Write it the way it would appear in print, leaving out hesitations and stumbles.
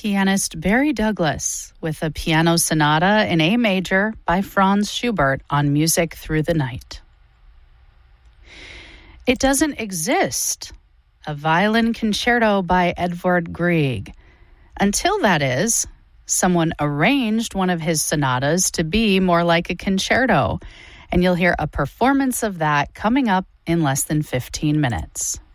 pianist Barry Douglas with a piano sonata in A major by Franz Schubert on Music Through the Night. It Doesn't Exist, a violin concerto by Edvard Grieg. Until, that is, someone arranged one of his sonatas to be more like a concerto, and you'll hear a performance of that coming up in less than 15 minutes.